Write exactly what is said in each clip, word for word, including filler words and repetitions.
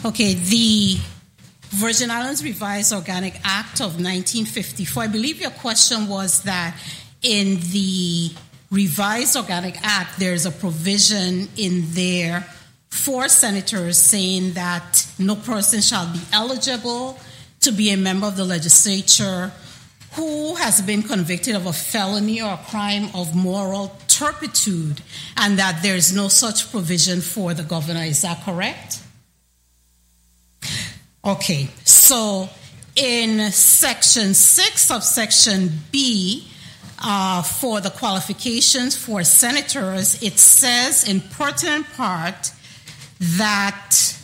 Okay, the Virgin Islands Revised Organic Act of nineteen fifty-four, I believe your question was that in the Revised Organic Act, there's a provision in there for senators saying that no person shall be eligible to be a member of the legislature who has been convicted of a felony or a crime of moral turpitude, and that there's no such provision for the governor. Is that correct? Okay, so in section six of section B, uh, for the qualifications for senators, it says in pertinent part that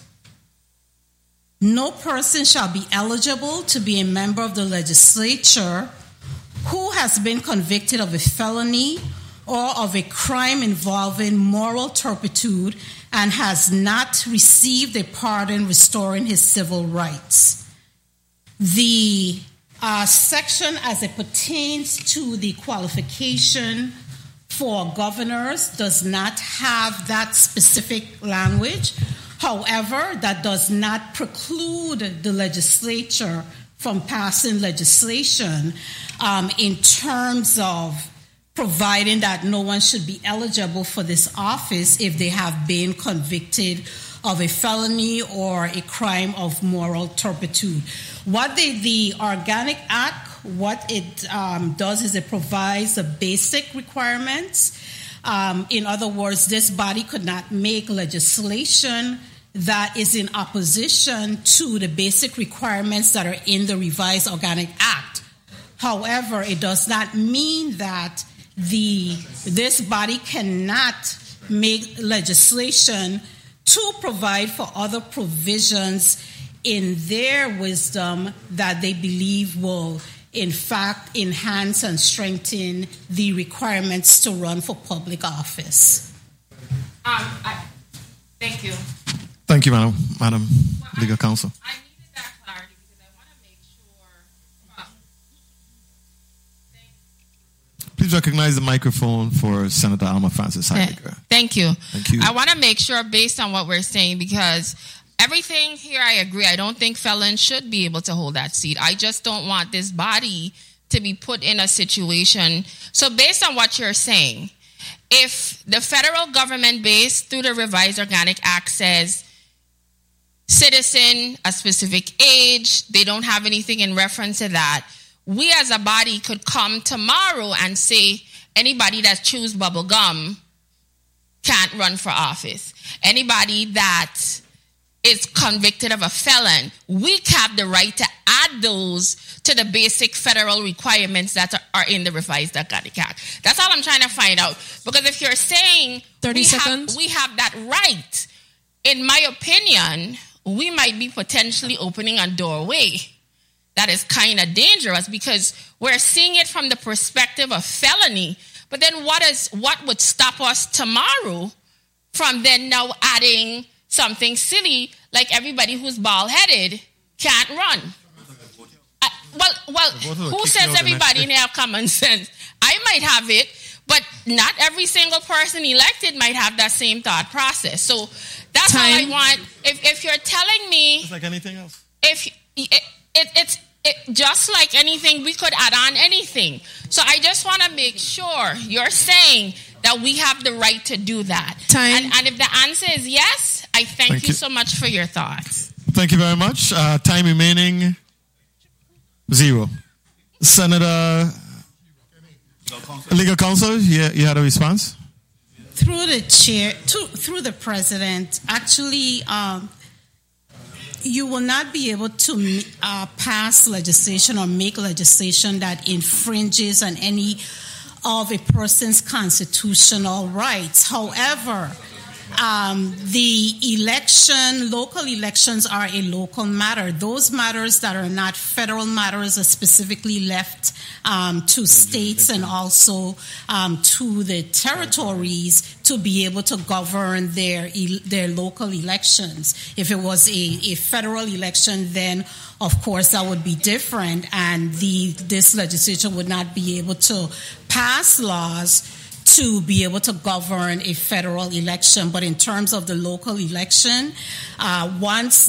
no person shall be eligible to be a member of the legislature who has been convicted of a felony or of a crime involving moral turpitude and has not received a pardon restoring his civil rights. The uh, section as it pertains to the qualification for governors does not have that specific language. However, that does not preclude the legislature from passing legislation um, in terms of providing that no one should be eligible for this office if they have been convicted of a felony or a crime of moral turpitude. What the, the Organic Act, what it um, does is it provides the basic requirements. Um, in other words, this body could not make legislation that is in opposition to the basic requirements that are in the Revised Organic Act. However, it does not mean that the this body cannot make legislation to provide for other provisions in their wisdom that they believe will, in fact, enhance and strengthen the requirements to run for public office. Um, I, thank you. Thank you, Madam, Madam well, Legal I, Counsel. I needed that clarity because I want to make sure. Uh, Please recognize the microphone for Senator Alma Francis Heidegger. Thank you. Thank you. I want to make sure, based on what we're saying, because everything here I agree. I don't think felons should be able to hold that seat. I just don't want this body to be put in a situation. So based on what you're saying, if the federal government base through the Revised Organic Act says citizen, a specific age, they don't have anything in reference to that, we as a body could come tomorrow and say anybody that chews bubble gum can't run for office. Anybody that is convicted of a felon, we have the right to add those to the basic federal requirements that are, are in the Revised Organic Act. That's all I'm trying to find out. Because if you're saying thirty we seconds. Have, we have that right, in my opinion, we might be potentially opening a doorway that is kind of dangerous, because we're seeing it from the perspective of felony. But then what is what would stop us tomorrow from then now adding something silly like everybody who's bald-headed can't run? Uh, well, well, who says everybody may have common sense? I might have it, but not every single person elected might have that same thought process. So that's Time. all I want. If if you're telling me, It's like anything else. if it, it, it's it, just like anything, we could add on anything. So I just want to make sure you're saying that we have the right to do that. Time. And, and if the answer is yes, I thank, Thank you, you. so much for your thoughts. Thank you very much. Uh, time remaining, zero. Senator, Legal Counsel, you, you had a response? Through the chair, to, through the president, actually, um, you will not be able to uh, pass legislation or make legislation that infringes on any of a person's constitutional rights. However, um, the election, local elections are a local matter. Those matters that are not federal matters are specifically left um, to states and also um, to the territories to be able to govern their their local elections. If it was a, a federal election, then of course that would be different, and the this legislature would not be able to pass laws to be able to govern a federal election. But in terms of the local election, uh, once